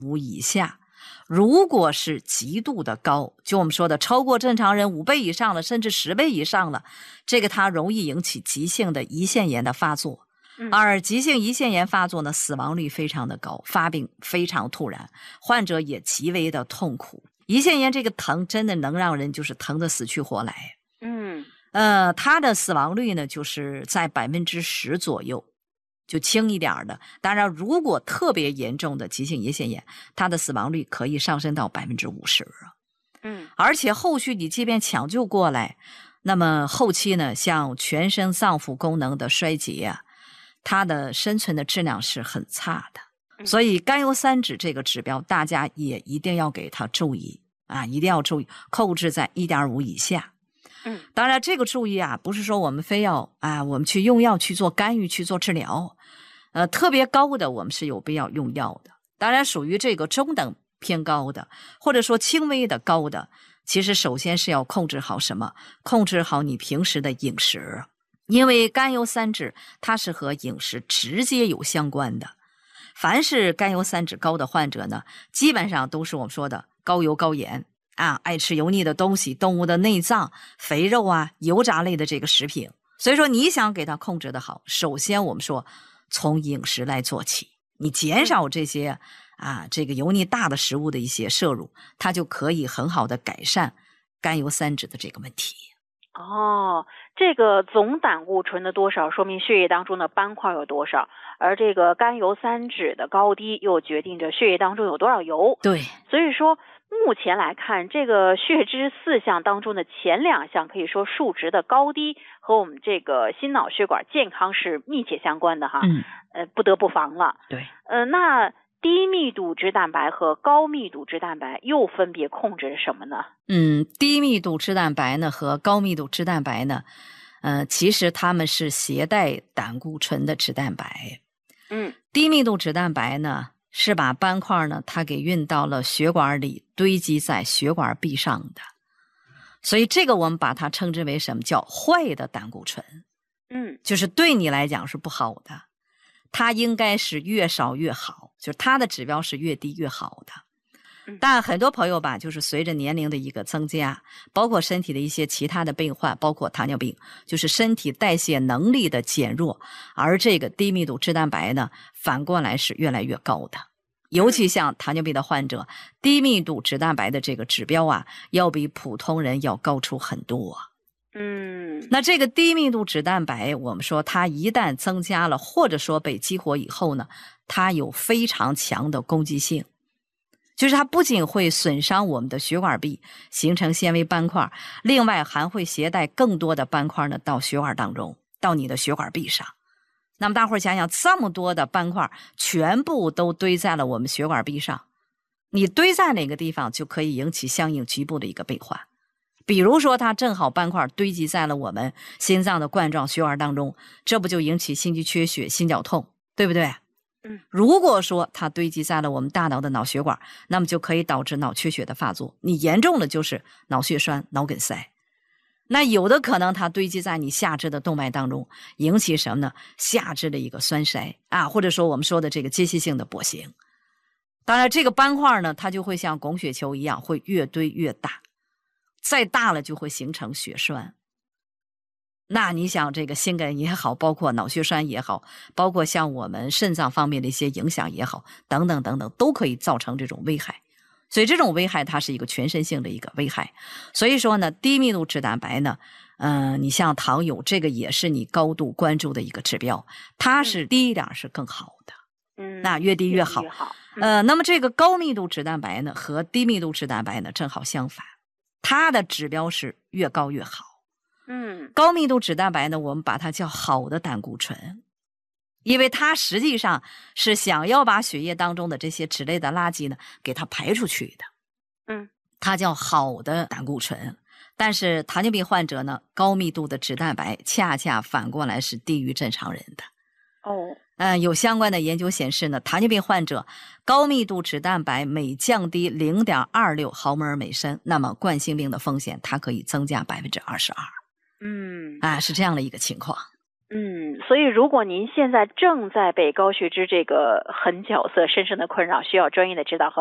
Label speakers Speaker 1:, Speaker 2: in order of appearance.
Speaker 1: 5以下。如果是极度的高，就我们说的超过正常人5倍以上了，甚至10倍以上了，这个它容易引起急性的胰腺炎的发作。而急性胰腺炎发作呢，死亡率非常的高，发病非常突然，患者也极为的痛苦。胰腺炎这个疼真的能让人就是疼得死去活来。它的死亡率呢就是在10%左右，就轻一点的。当然如果特别严重的急性胰腺炎，它的死亡率可以上升到50%。而且后续你即便抢救过来，那么后期呢，像全身脏腑功能的衰竭啊，它的生存的质量是很差的。所以甘油三酯这个指标大家也一定要给它注意啊，一定要注意控制在 1.5 以下。当然这个注意啊，不是说我们非要我们去用药去做干预去做治疗，特别高的我们是有必要用药的。当然属于这个中等偏高的，或者说轻微的高的，其实首先是要控制好什么？控制好你平时的饮食，因为甘油三酯它是和饮食直接有相关的。凡是甘油三酯高的患者呢，基本上都是我们说的高油高盐爱吃油腻的东西，动物的内脏、肥肉油炸类的这个食品。所以说你想给它控制的好，首先我们说从饮食来做起，你减少这些这个油腻大的食物的一些摄入，它就可以很好的改善甘油三酯的这个问题。
Speaker 2: 这个总胆固醇的多少说明血液当中的斑块有多少，而这个甘油三酯的高低又决定着血液当中有多少油。
Speaker 1: 对，
Speaker 2: 所以说目前来看，这个血脂4项当中的前2项可以说数值的高低和我们这个心脑血管健康是密切相关的哈。不得不防了。
Speaker 1: 对。
Speaker 2: 那低密度脂蛋白和高密度脂蛋白又分别控制什么呢？
Speaker 1: 低密度脂蛋白呢和高密度脂蛋白呢，其实它们是携带胆固醇的脂蛋白。低密度脂蛋白呢是把斑块呢它给运到了血管里，堆积在血管壁上的，所以这个我们把它称之为什么叫坏的胆固醇。就是对你来讲是不好的，它应该是越少越好，就是它的指标是越低越好的。但很多朋友吧，就是随着年龄的一个增加，包括身体的一些其他的病患，包括糖尿病，就是身体代谢能力的减弱，而这个低密度脂蛋白呢，反过来是越来越高的。尤其像糖尿病的患者，低密度脂蛋白的这个指标要比普通人要高出很多。那这个低密度脂蛋白，我们说它一旦增加了，或者说被激活以后呢，它有非常强的攻击性，就是它不仅会损伤我们的血管壁，形成纤维斑块，另外还会携带更多的斑块呢到血管当中，到你的血管壁上。那么大伙儿想想，这么多的斑块全部都堆在了我们血管壁上，你堆在哪个地方就可以引起相应局部的一个变化。比如说它正好斑块堆积在了我们心脏的冠状血管当中，这不就引起心肌缺血、心绞痛，对不对？如果说它堆积在了我们大脑的脑血管，那么就可以导致脑缺血的发作，你严重了就是脑血栓、脑梗塞。那有的可能它堆积在你下肢的动脉当中，引起什么呢？下肢的一个栓塞或者说我们说的这个间歇性的跛行。当然这个斑块呢，它就会像拱雪球一样，会越堆越大，再大了就会形成血栓。那你想这个心梗也好，包括脑血栓也好，包括像我们肾脏方面的一些影响也好，等等等等，都可以造成这种危害。所以这种危害它是一个全身性的一个危害。所以说呢，低密度脂蛋白呢你像糖友，这个也是你高度关注的一个指标，它是低一点是更好的。那越低越好。那么这个高密度脂蛋白呢和低密度脂蛋白呢正好相反，它的指标是越高越好。高密度脂蛋白呢，我们把它叫好的胆固醇，因为它实际上是想要把血液当中的这些脂类的垃圾呢给它排出去的。它叫好的胆固醇。但是糖尿病患者呢，高密度的脂蛋白恰恰反过来是低于正常人的。有相关的研究显示呢，糖尿病患者高密度脂蛋白每降低 0.26 毫摩尔每升，那么冠心病的风险它可以增加 22%。是这样的一个情况。
Speaker 2: 所以如果您现在正在被高血脂这个狠角色深深的困扰，需要专业的指导和